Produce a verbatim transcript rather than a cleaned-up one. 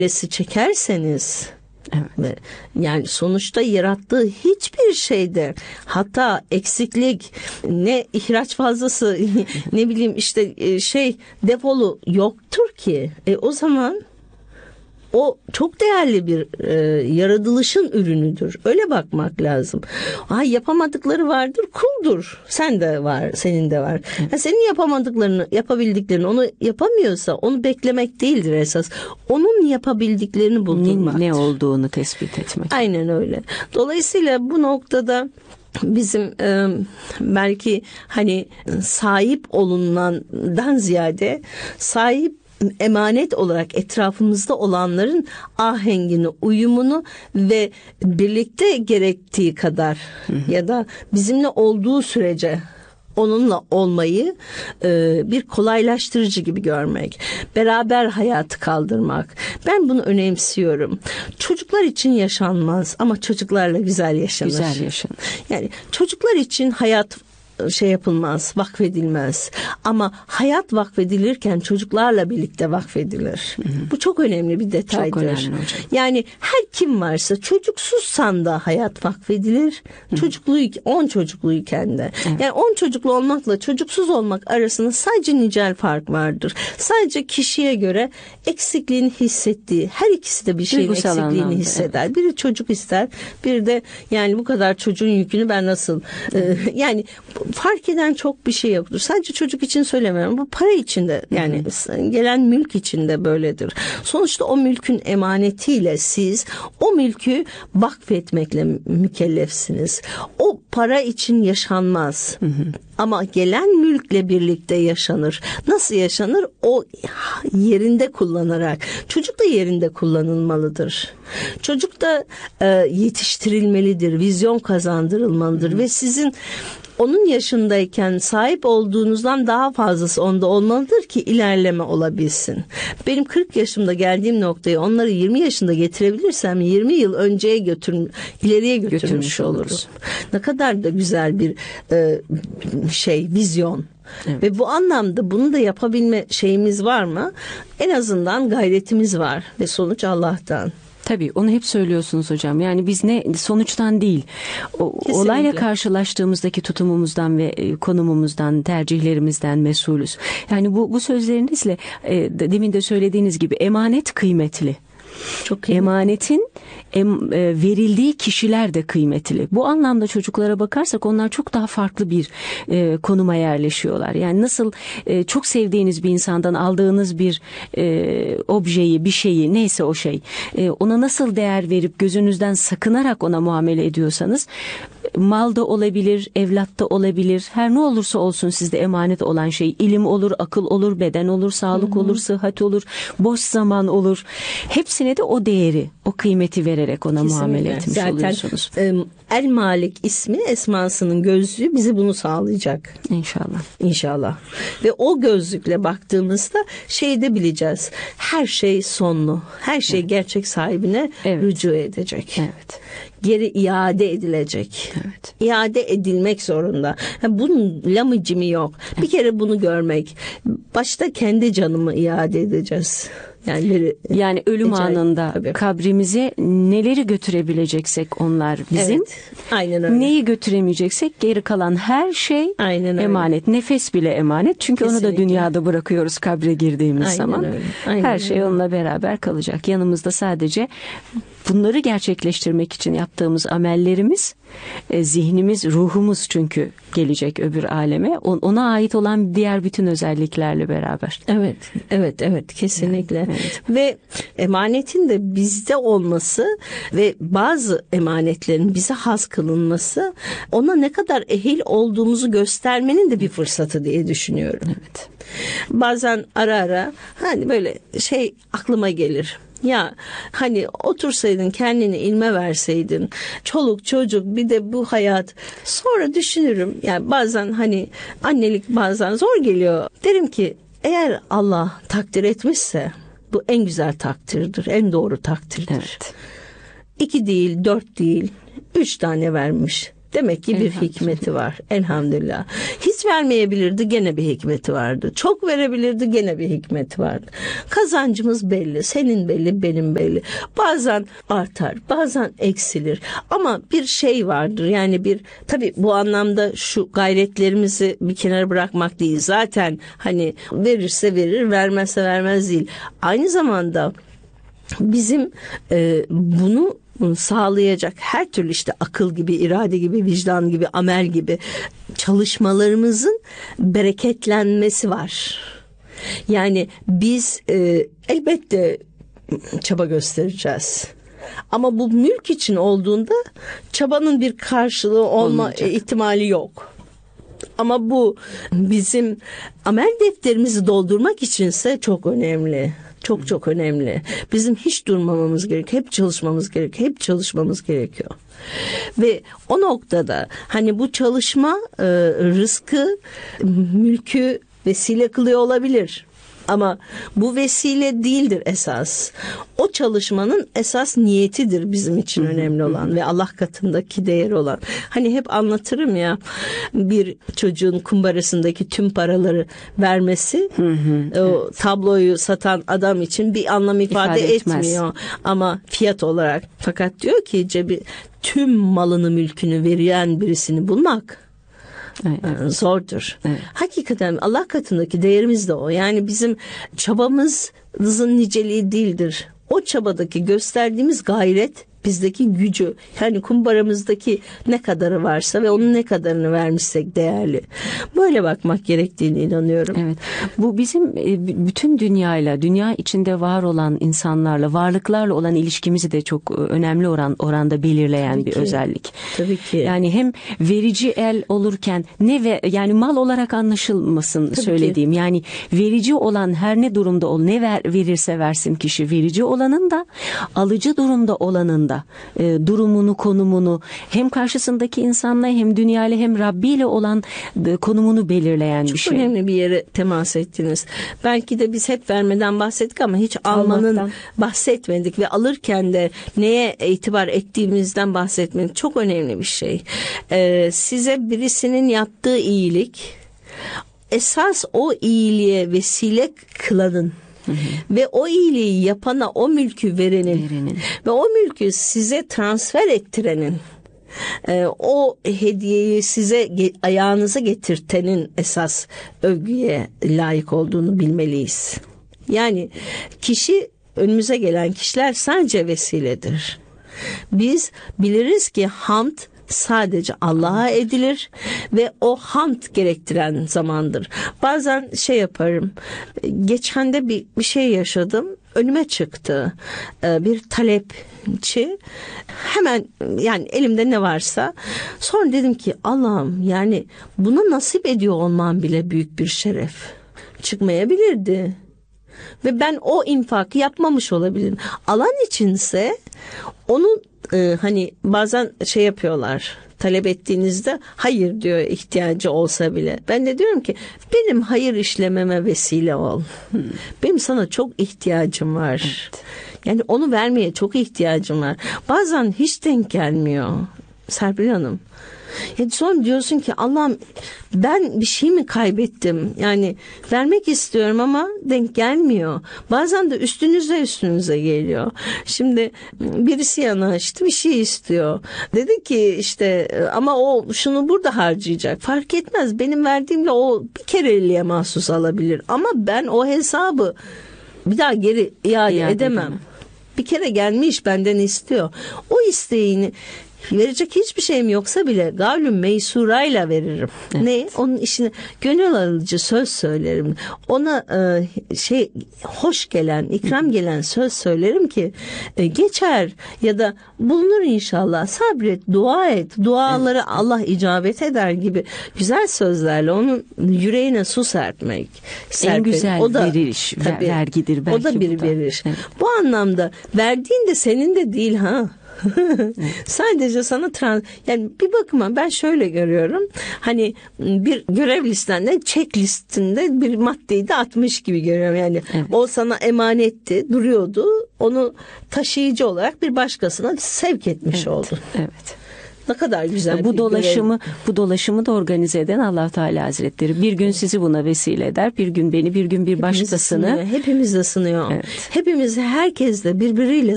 çekerseniz, Evet. yani sonuçta yarattığı hiçbir şeyde hata, eksiklik, ne ihraç fazlası, ne bileyim işte şey defolu yoktur ki. E o zaman o çok değerli bir e, yaratılışın ürünüdür. Öyle bakmak lazım. Ay, yapamadıkları vardır, kuldur. Sen de var, senin de var. Ha, senin yapamadıklarını, yapabildiklerini onu yapamıyorsa onu beklemek değildir esas. Onun yapabildiklerini buldurmaktır. Ne, ne olduğunu tespit etmek. Aynen öyle. Dolayısıyla bu noktada bizim e, belki hani sahip olunandan ziyade sahip emanet olarak etrafımızda olanların ahengini, uyumunu ve birlikte gerektiği kadar hı hı. ya da bizimle olduğu sürece onunla olmayı e, bir kolaylaştırıcı gibi görmek, beraber hayatı kaldırmak. Ben bunu önemsiyorum. Çocuklar için yaşanmaz ama çocuklarla güzel yaşanır. Güzel yaşanır. Yani çocuklar için hayat şey yapılmaz, vakfedilmez. Ama hayat vakfedilirken çocuklarla birlikte vakfedilir. Hı hı. Bu çok önemli bir detaydır. Çok önemli hocam. Yani her kim varsa çocuksuzsan da hayat vakfedilir. Hı hı. Çocukluğu, on çocukluyken de. Evet. Yani on çocuklu olmakla çocuksuz olmak arasında sadece nicel fark vardır. Sadece kişiye göre eksikliğini hissettiği, her ikisi de bir şeyin duygusal eksikliğini anlamda, hisseder. Evet. Biri çocuk ister, biri de yani bu kadar çocuğun yükünü ben nasıl e, yani fark eden çok bir şey yoktur. Sadece çocuk için söylemiyorum. Bu para için de, yani hı hı. gelen mülk için de böyledir. Sonuçta o mülkün emanetiyle siz o mülkü vakfetmekle mükellefsiniz. O para için yaşanmaz. Hı hı. Ama gelen mülkle birlikte yaşanır. Nasıl yaşanır? O yerinde kullanarak. Çocuk da yerinde kullanılmalıdır. Çocuk da e, yetiştirilmelidir. Vizyon kazandırılmalıdır. Hı. Ve sizin onun yaşındayken sahip olduğunuzdan daha fazlası onda olmalıdır ki ilerleme olabilsin. Benim kırk yaşımda geldiğim noktayı onları yirmi yaşında getirebilirsem yirmi yıl önceye götür, ileriye götürmüş, götürmüş olurum. Oluruz. Ne kadar da güzel bir e, şey, vizyon. Evet. Ve bu anlamda bunu da yapabilme şeyimiz var mı? En azından gayretimiz var ve sonuç Allah'tan. Tabii onu hep söylüyorsunuz hocam. Yani biz ne sonuçtan değil, o, olayla karşılaştığımızdaki tutumumuzdan ve konumumuzdan, tercihlerimizden mesulüz. Yani bu bu sözlerinizle e, demin de söylediğiniz gibi emanet kıymetli. Çok kıymetli. Emanetin em, e, verildiği kişiler de kıymetli. Bu anlamda çocuklara bakarsak onlar çok daha farklı bir e, konuma yerleşiyorlar. Yani nasıl e, çok sevdiğiniz bir insandan aldığınız bir e, objeyi, bir şeyi, neyse o şey, e, ona nasıl değer verip gözünüzden sakınarak ona muamele ediyorsanız, mal da olabilir, evlat da olabilir, her ne olursa olsun sizde emanet olan şey, ilim olur, akıl olur, beden olur, sağlık hı hı. olur, sıhhat olur, boş zaman olur. Hepsine de o değeri, o kıymeti vererek ona kesinlikle muamele etmiş zaten oluyorsunuz. Zaten El Malik ismi, esmasının gözlüğü bizi bunu sağlayacak. İnşallah. İnşallah. Ve o gözlükle baktığımızda şeyi de bileceğiz. Her şey sonlu. Her şey evet. gerçek sahibine evet. rücu edecek. Evet. Geri iade edilecek. Evet. İade edilmek zorunda. Bunun lamıcımı yok. Evet. Bir kere bunu görmek. Başta kendi canımı iade edeceğiz. Yani, bir, yani ölüm ecel, anında tabii. kabrimize neleri götürebileceksek onlar bizim. Evet, aynen öyle. Neyi götüremeyeceksek geri kalan her şey aynen emanet. Öyle. Nefes bile emanet. Çünkü kesinlikle. Onu da dünyada bırakıyoruz kabre girdiğimiz aynen zaman. Öyle. Aynen her şey öyle. Onunla beraber kalacak. Yanımızda sadece bunları gerçekleştirmek için yaptığımız amellerimiz, e, zihnimiz, ruhumuz çünkü gelecek öbür aleme. Ona ait olan diğer bütün özelliklerle beraber. Evet, evet, evet kesinlikle. Yani, evet. Ve emanetin de bizde olması ve bazı emanetlerin bize has kılınması ona ne kadar ehil olduğumuzu göstermenin de bir fırsatı diye düşünüyorum. Evet. Bazen ara ara hani böyle şey aklıma gelir. Ya hani otursaydın kendini ilme verseydin, çoluk çocuk bir de bu hayat, sonra düşünürüm. Yani bazen hani annelik bazen zor geliyor. Derim ki eğer Allah takdir etmişse bu en güzel takdirdir, en doğru takdirdir. Evet. İki değil, dört değil, üç tane vermiş. Demek ki bir hikmeti var. Elhamdülillah. Hiç vermeyebilirdi, gene bir hikmeti vardı. Çok verebilirdi, gene bir hikmeti vardı. Kazancımız belli, senin belli, benim belli. Bazen artar, bazen eksilir. Ama bir şey vardır. Yani bir, tabii bu anlamda şu gayretlerimizi bir kenara bırakmak değil. Zaten hani verirse verir, vermezse vermez değil. Aynı zamanda bizim e, bunu sağlayacak her türlü işte akıl gibi, irade gibi, vicdan gibi, amel gibi çalışmalarımızın bereketlenmesi var. Yani biz e, elbette çaba göstereceğiz. Ama bu mülk için olduğunda çabanın bir karşılığı olma Olmayacak. ihtimali yok. Ama bu bizim amel defterimizi doldurmak içinse çok önemli. Çok çok önemli. Bizim hiç durmamamız gerekiyor. Hep çalışmamız gerekiyor. Hep çalışmamız gerekiyor. Ve o noktada hani bu çalışma e, rızkı, mülkü vesile kılıyor olabilir. Ama bu vesile değildir esas. O çalışmanın esas niyetidir bizim için önemli olan ve Allah katındaki değeri olan. Hani hep anlatırım ya, bir çocuğun kumbarasındaki tüm paraları vermesi hı hı, o evet. tabloyu satan adam için bir anlam ifade, ifade etmiyor. Ama fiyat olarak, fakat diyor ki cebi tüm malını mülkünü veren birisini bulmak evet. zordur. Evet. Hakikaten Allah katındaki değerimiz de o. Yani bizim çabamızın niceliği değildir. O çabadaki gösterdiğimiz gayret bizdeki gücü, yani kumbaramızdaki ne kadarı varsa ve onun ne kadarını vermişsek değerli. Böyle bakmak gerektiğine inanıyorum. Evet. Bu bizim bütün dünyayla, dünya içinde var olan insanlarla, varlıklarla olan ilişkimizi de çok önemli oran oranda belirleyen Tabii bir ki. özellik. Tabii ki. Yani hem verici el olurken ne ve yani mal olarak anlaşılmasın Tabii söylediğim. Ki. Yani verici olan her ne durumda ol, ne ver, verirse versin kişi, verici olanın da alıcı durumda olanın da e, durumunu, konumunu hem karşısındaki insanla hem dünyayla hem Rabbi ile olan e, konumunu belirleyen Çok bir şey. Çok önemli bir yere temas ettiniz. Belki de biz hep vermeden bahsettik ama hiç almanın Almaktan. bahsetmedik ve alırken de neye itibar ettiğimizden bahsetmedik. Çok önemli bir şey. Ee, size birisinin yaptığı iyilik, esas o iyiliğe vesile kılanın Hı hı. ve o iyiliği yapana o mülkü verenin, verenin ve o mülkü size transfer ettirenin, e, o hediyeyi size ayağınıza getirtenin esas övgüye layık olduğunu bilmeliyiz. Yani kişi, önümüze gelen kişiler sadece vesiledir. Biz biliriz ki hamd sadece Allah'a edilir ve o hamd gerektiren zamandır. Bazen şey yaparım. Geçen de bir, bir şey yaşadım. Önüme çıktı bir talepçi. Hemen, yani elimde ne varsa. Sonra dedim ki Allah'ım, yani buna nasip ediyor olmam bile büyük bir şeref. Çıkmayabilirdi. Ve ben o infakı yapmamış olabilirim. Alan içinse onun e, hani bazen şey yapıyorlar, talep ettiğinizde hayır diyor, ihtiyacı olsa bile. Ben de diyorum ki benim hayır işlememe vesile ol. Hmm. Benim sana çok ihtiyacım var. Evet. Yani onu vermeye çok ihtiyacım var. Bazen hiç denk gelmiyor Serpil Hanım. Yani sonra diyorsun ki Allah'ım, ben bir şey mi kaybettim? Yani vermek istiyorum ama denk gelmiyor. Bazen de üstünüze üstünüze geliyor. Şimdi birisi yanaştı, bir şey istiyor. Dedi ki işte ama o şunu burada harcayacak. Fark etmez, benim verdiğimle o bir kereliğe mahsus alabilir. Ama ben o hesabı bir daha geri iade, iade edemem. edemem. Bir kere gelmiş, benden istiyor. O isteğini verecek hiçbir şeyim yoksa bile gavlüm meysurayla veririm. Evet. Ne? Onun işine gönül alıcı söz söylerim. Ona e, şey hoş gelen, ikram gelen söz söylerim ki e, geçer ya da bulunur inşallah. Sabret, dua et. Duaları evet. Allah icabet eder gibi güzel sözlerle onun yüreğine su serpmek. Serpmek. En güzel o da, veriş, tabii, vergidir belki. O da bir bu da. veriş. Evet. Bu anlamda verdiğin de senin de değil ha. Sadece sana trans, yani bir bakıma ben şöyle görüyorum, hani bir görev listende, check listinde bir maddeyi de atmış gibi görüyorum. Yani evet. O sana emanetti, duruyordu, onu taşıyıcı olarak bir başkasına sevk etmiş evet. oldu. Evet. Ne kadar güzel bu bir dolaşımı görev. bu dolaşımı da organize eden Allah Teala Hazretleri. Bir gün sizi buna vesile eder, bir gün beni, bir gün bir Hepimiz başkasını. ısınıyor, hepimiz de ısınıyor. Evet. Hepimiz, herkes de birbiriyle